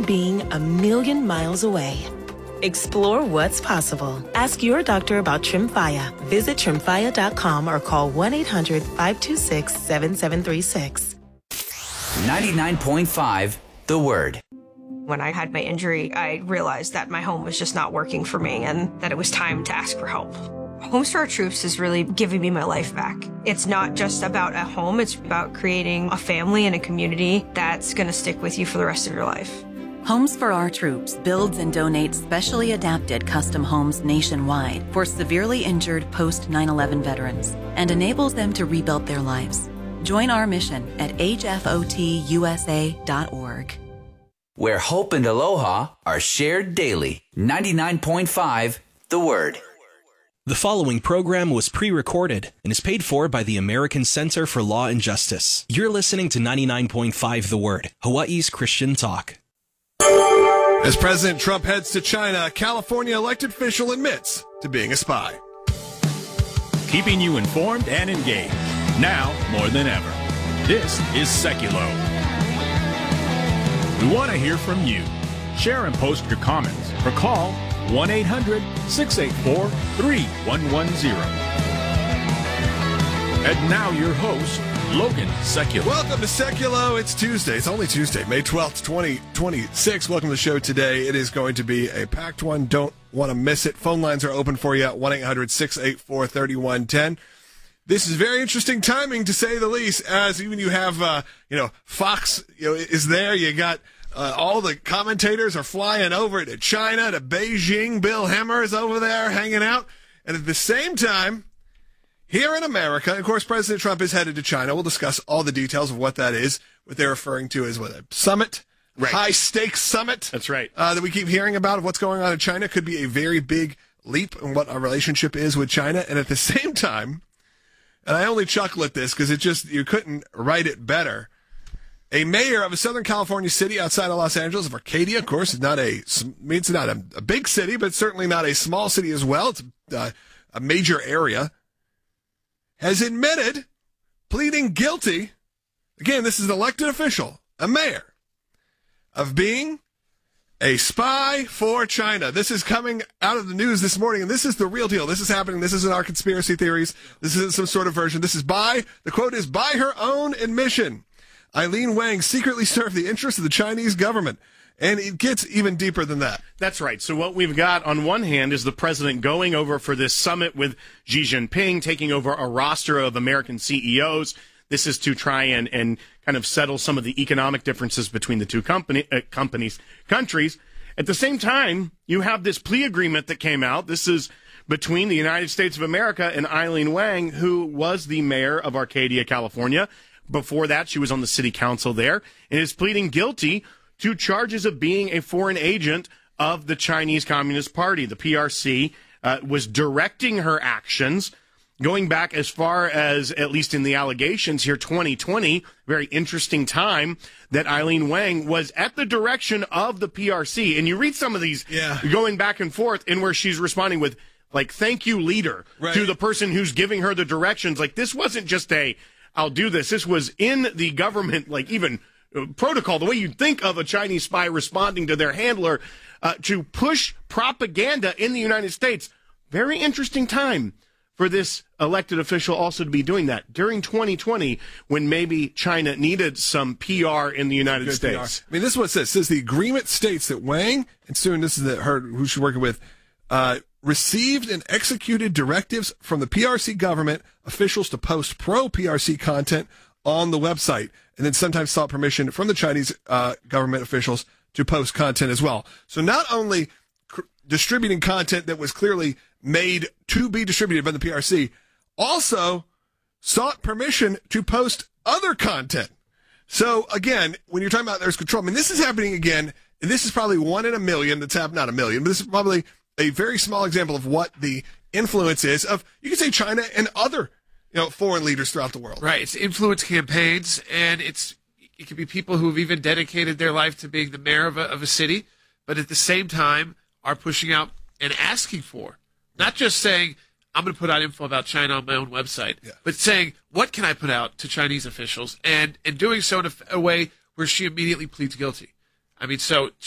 being a million miles away. Explore what's possible. Ask your doctor about Tremfya. Visit Tremfya.com or call 1-800-526-7736. 99.5 The Word. When I had my injury, I realized that my home was just not working for me and that it was time to ask for help. Homes for Our Troops is really giving me my life back. It's not just about a home, it's about creating a family and a community that's going to stick with you for the rest of your life. Homes for Our Troops builds and donates specially adapted custom homes nationwide for severely injured post-9/11 veterans and enables them to rebuild their lives. Join our mission at hfotusa.org. Where hope and aloha are shared daily. 99.5 The Word. The following program was pre-recorded and is paid for by the American Center for Law and Justice. You're listening to 99.5 The Word, Hawaii's Christian talk. As President Trump heads to China, a California elected official admits to being a spy. Keeping you informed and engaged, now more than ever. This is Seculo. We want to hear from you. Share and post your comments or call 1-800-684-3110. And now your host, Logan Seculo. Welcome to Seculo. It's Tuesday. It's only Tuesday, May 12th, 2026. Welcome to the show today. It is going to be a packed one. Don't want to miss it. Phone lines are open for you at 1-800-684-3110. This is very interesting timing, to say the least, as even you have, Fox, is there. You got all the commentators are flying over to China, to Beijing. Bill Hemmer is over there hanging out. And at the same time, here in America, of course, President Trump is headed to China. We'll discuss all the details of what that is, what they're referring to as a summit, right. High-stakes summit. That's right. That we keep hearing about of what's going on in China. Could be a very big leap in what our relationship is with China. And at the same time, and I only chuckle at this because you couldn't write it better, a mayor of a Southern California city outside of Los Angeles, of Arcadia, of course, it's not a big city, but certainly not a small city as well. It's a major area. Has admitted, pleading guilty, again, this is an elected official, a mayor, of being a spy for China. This is coming out of the news this morning, and this is the real deal. This is happening. This isn't our conspiracy theories. This isn't some sort of version. This is the quote is, by her own admission, Eileen Wang secretly served the interests of the Chinese government. And it gets even deeper than that. That's right. So what we've got on one hand is the president going over for this summit with Xi Jinping, taking over a roster of American CEOs. This is to try and kind of settle some of the economic differences between the two countries. At the same time, you have this plea agreement that came out. This is between the United States of America and Eileen Wang, who was the mayor of Arcadia, California. Before that, she was on the city council there and is pleading guilty to charges of being a foreign agent of the Chinese Communist Party. The PRC was directing her actions, going back as far as, at least in the allegations here, 2020, very interesting time, that Eileen Wang was at the direction of the PRC. And you read some of these going back and forth, and where she's responding with, like, thank you, leader, to the person who's giving her the directions. Like, this wasn't just I'll do this. This was in the government, like, even protocol, the way you'd think of a Chinese spy responding to their handler, to push propaganda in the United States. Very interesting time for this elected official also to be doing that during 2020, when maybe China needed some PR in the United States. PR. I mean, this is what it says. It says the agreement states that Wang, and soon this is her who she's working with, received and executed directives from the PRC government officials to post pro-PRC content on the website, and then sometimes sought permission from the Chinese government officials to post content as well. So not only distributing content that was clearly made to be distributed by the PRC, also sought permission to post other content. So again, when you're talking about there's control, I mean, this is happening again, and this is probably one in a million that's happened, not a million, but this is probably a very small example of what the influence is of, you could say, China and other foreign leaders throughout the world. Right. It's influence campaigns, and it could be people who have even dedicated their life to being the mayor of a city, but at the same time are pushing out and asking for, not just saying, I'm going to put out info about China on my own website, but saying, what can I put out to Chinese officials? And doing so in a way where she immediately pleads guilty. I mean, so